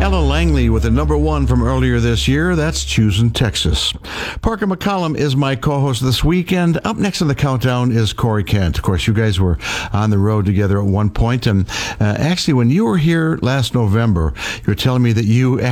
Ella Langley with the number one from earlier this year. That's Choosing Texas. Parker McCollum is my co-host this weekend. Up next on the countdown is Corey Kent. Of course, you guys were on the road together at one point. And actually, when you were here last November, you were telling me that you